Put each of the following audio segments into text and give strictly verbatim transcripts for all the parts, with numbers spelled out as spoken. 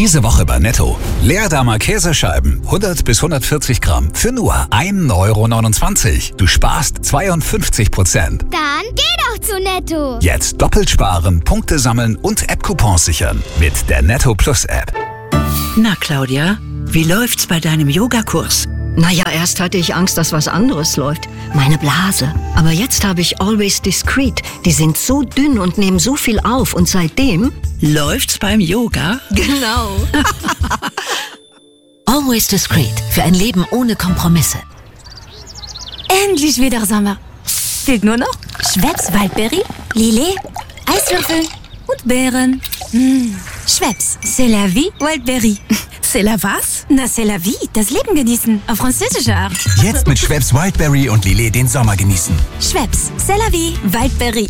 Diese Woche bei Netto. Leerdammer Käsescheiben, hundert bis hundertvierzig Gramm, für nur ein Euro neunundzwanzig. Du sparst zweiundfünfzig Prozent. Dann geh doch zu Netto. Jetzt doppelt sparen, Punkte sammeln und App-Coupons sichern. Mit der Netto Plus App. Na, Claudia, wie läuft's bei deinem Yogakurs? Naja, erst hatte ich Angst, dass was anderes läuft. Meine Blase. Aber jetzt habe ich Always Discreet. Die sind so dünn und nehmen so viel auf. Und seitdem... Läuft's beim Yoga? Genau. Always Discreet. Für ein Leben ohne Kompromisse. Endlich wieder Sommer. Fehlt nur noch Schweppes Waldberry, Lillet, Eiswürfel und Beeren. Mmh. Schweppes, c'est la vie, Waldberry. C'est la was? Na, c'est la vie, das Leben genießen, auf französische Art. Jetzt mit Schweppes Wildberry und Lillet den Sommer genießen. Schweppes, c'est la vie, Waldberry.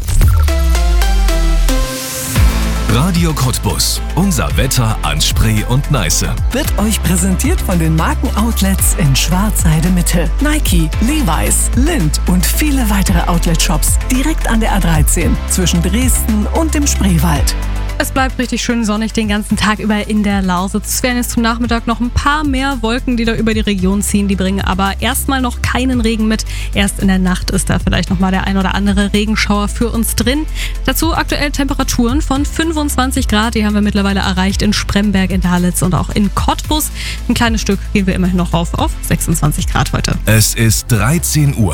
Radio Cottbus. Unser Wetter an Spree und Neiße. Wird euch präsentiert von den Markenoutlets in Schwarzheide Mitte. Nike, Levi's, Lindt und viele weitere Outlet-Shops direkt an der A dreizehn zwischen Dresden und dem Spreewald. Es bleibt richtig schön sonnig den ganzen Tag über in der Lausitz. Es werden jetzt zum Nachmittag noch ein paar mehr Wolken, die da über die Region ziehen. Die bringen aber erstmal noch keinen Regen mit. Erst in der Nacht ist da vielleicht nochmal der ein oder andere Regenschauer für uns drin. Dazu aktuell Temperaturen von fünfundzwanzig Grad. Die haben wir mittlerweile erreicht in Spremberg, in Dalitz und auch in Cottbus. Ein kleines Stück gehen wir immerhin noch rauf auf sechsundzwanzig Grad heute. Es ist dreizehn Uhr.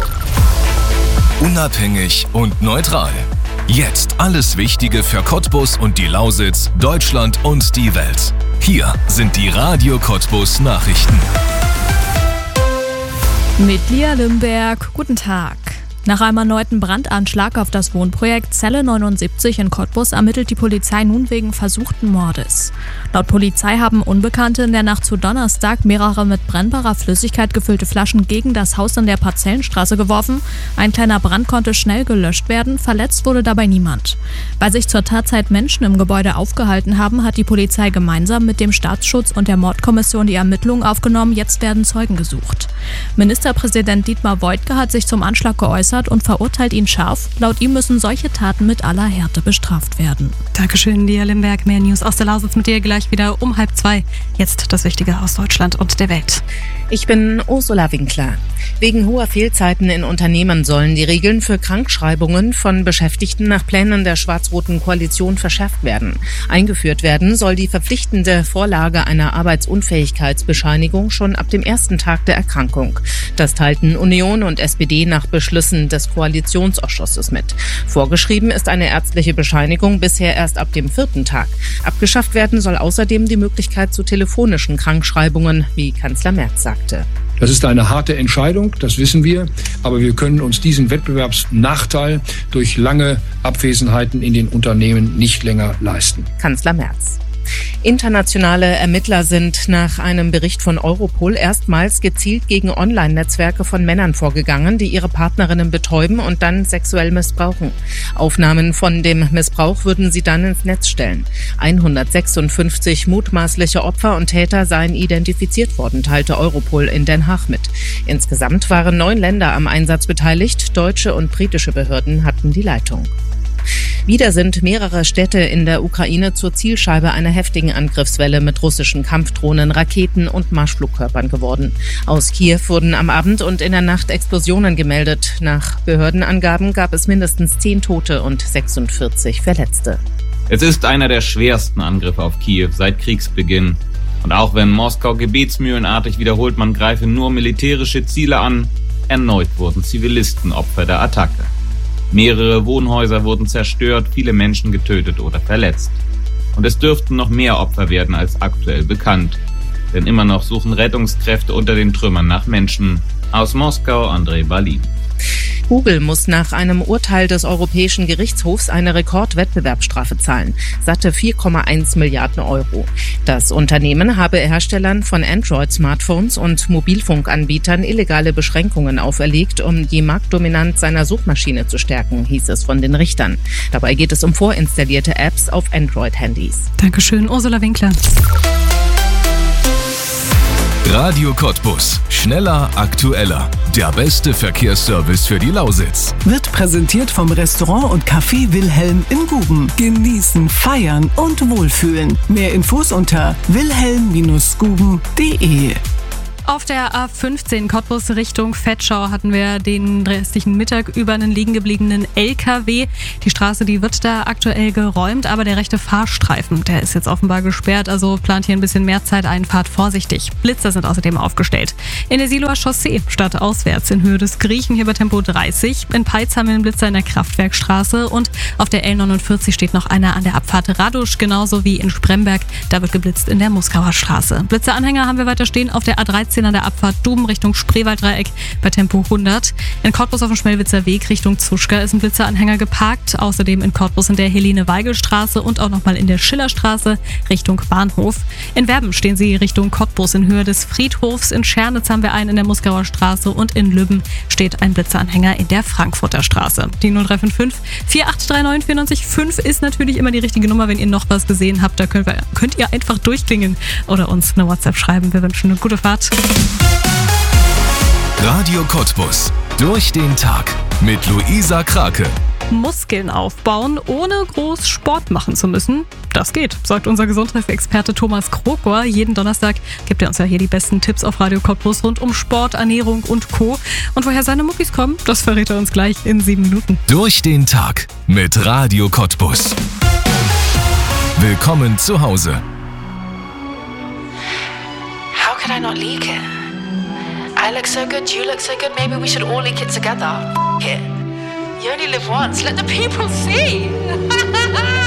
Unabhängig und neutral. Jetzt alles Wichtige für Cottbus und die Lausitz, Deutschland und die Welt. Hier sind die Radio Cottbus Nachrichten. Mit Lia Limberg, guten Tag. Nach einem erneuten Brandanschlag auf das Wohnprojekt Zelle neunundsiebzig in Cottbus ermittelt die Polizei nun wegen versuchten Mordes. Laut Polizei haben Unbekannte in der Nacht zu Donnerstag mehrere mit brennbarer Flüssigkeit gefüllte Flaschen gegen das Haus in der Parzellenstraße geworfen. Ein kleiner Brand konnte schnell gelöscht werden, verletzt wurde dabei niemand. Weil sich zur Tatzeit Menschen im Gebäude aufgehalten haben, hat die Polizei gemeinsam mit dem Staatsschutz und der Mordkommission die Ermittlungen aufgenommen. Jetzt werden Zeugen gesucht. Ministerpräsident Dietmar Woidke hat sich zum Anschlag geäußert und verurteilt ihn scharf. Laut ihm müssen solche Taten mit aller Härte bestraft werden. Dankeschön, Lia Limberg. Mehr News aus der Lausitz mit dir gleich wieder um halb zwei. Jetzt das Wichtige aus Deutschland und der Welt. Ich bin Ursula Winkler. Wegen hoher Fehlzeiten in Unternehmen sollen die Regeln für Krankschreibungen von Beschäftigten nach Plänen der schwarz-roten Koalition verschärft werden. Eingeführt werden soll die verpflichtende Vorlage einer Arbeitsunfähigkeitsbescheinigung schon ab dem ersten Tag der Erkrankung. Das teilten Union und S P D nach Beschlüssen des Koalitionsausschusses mit. Vorgeschrieben ist eine ärztliche Bescheinigung bisher erst ab dem vierten Tag. Abgeschafft werden soll außerdem die Möglichkeit zu telefonischen Krankschreibungen, wie Kanzler Merz sagte. Das ist eine harte Entscheidung, das wissen wir, aber wir können uns diesen Wettbewerbsnachteil durch lange Abwesenheiten in den Unternehmen nicht länger leisten. Kanzler Merz. Internationale Ermittler sind nach einem Bericht von Europol erstmals gezielt gegen Online-Netzwerke von Männern vorgegangen, die ihre Partnerinnen betäuben und dann sexuell missbrauchen. Aufnahmen von dem Missbrauch würden sie dann ins Netz stellen. hundertsechsundfünfzig mutmaßliche Opfer und Täter seien identifiziert worden, teilte Europol in Den Haag mit. Insgesamt waren neun Länder am Einsatz beteiligt. Deutsche und britische Behörden hatten die Leitung. Wieder sind mehrere Städte in der Ukraine zur Zielscheibe einer heftigen Angriffswelle mit russischen Kampfdrohnen, Raketen und Marschflugkörpern geworden. Aus Kiew wurden am Abend und in der Nacht Explosionen gemeldet. Nach Behördenangaben gab es mindestens zehn Tote und sechsundvierzig Verletzte. Es ist einer der schwersten Angriffe auf Kiew seit Kriegsbeginn. Und auch wenn Moskau gebetsmühlenartig wiederholt, man greife nur militärische Ziele an, erneut wurden Zivilisten Opfer der Attacke. Mehrere Wohnhäuser wurden zerstört, viele Menschen getötet oder verletzt. Und es dürften noch mehr Opfer werden als aktuell bekannt. Denn immer noch suchen Rettungskräfte unter den Trümmern nach Menschen. Aus Moskau, Andrei Balin. Google muss nach einem Urteil des Europäischen Gerichtshofs eine Rekordwettbewerbsstrafe zahlen. Satte vier Komma eins Milliarden Euro. Das Unternehmen habe Herstellern von Android-Smartphones und Mobilfunkanbietern illegale Beschränkungen auferlegt, um die Marktdominanz seiner Suchmaschine zu stärken, hieß es von den Richtern. Dabei geht es um vorinstallierte Apps auf Android-Handys. Dankeschön, Ursula Winkler. Radio Cottbus. Schneller, aktueller. Der beste Verkehrsservice für die Lausitz. Wird präsentiert vom Restaurant und Café Wilhelm in Guben. Genießen, feiern und wohlfühlen. Mehr Infos unter wilhelm Bindestrich guben Punkt de. Auf der A fünfzehn Cottbus Richtung Vetschau hatten wir den restlichen Mittag über einen liegen gebliebenen L K W. Die Straße, die wird da aktuell geräumt, aber der rechte Fahrstreifen, der ist jetzt offenbar gesperrt, also plant hier ein bisschen mehr Zeit ein, fahrt vorsichtig. Blitzer sind außerdem aufgestellt. In der Siloer Chaussee, stadtauswärts in Höhe des Griechen hier bei Tempo dreißig. In Peitz haben wir einen Blitzer in der Kraftwerkstraße und auf der L neunundvierzig steht noch einer an der Abfahrt Radusch, genauso wie in Spremberg. Da wird geblitzt in der Muskauer Straße. Blitzeranhänger haben wir weiter stehen auf der A dreizehn an der Abfahrt Duben Richtung Spreewalddreieck bei Tempo hundert. In Cottbus auf dem Schmelwitzer Weg Richtung Zuschka ist ein Blitzeranhänger geparkt. Außerdem in Cottbus in der Helene-Weigel-Straße und auch nochmal in der Schillerstraße Richtung Bahnhof. In Werben stehen sie Richtung Cottbus in Höhe des Friedhofs. In Schernitz haben wir einen in der Muskauer Straße und in Lübben steht ein Blitzeranhänger in der Frankfurter Straße. Die null drei fünf fünf vier acht drei neun vier neun fünf ist natürlich immer die richtige Nummer, wenn ihr noch was gesehen habt. Da könnt, wir, könnt ihr einfach durchklingen oder uns eine WhatsApp schreiben. Wir wünschen eine gute Fahrt. Radio Cottbus. Durch den Tag mit Luisa Krake. Muskeln aufbauen, ohne groß Sport machen zu müssen. Das geht, sagt unser Gesundheitsexperte Thomas Krokor. Jeden Donnerstag gibt er uns ja hier die besten Tipps auf Radio Cottbus rund um Sport, Ernährung und Co. Und woher seine Muckis kommen, das verrät er uns gleich in sieben Minuten. Durch den Tag mit Radio Cottbus. Willkommen zu Hause. How could I not leak it? I look so good, you look so good, maybe we should all leak it together. F*** it. You only live once, let the people see.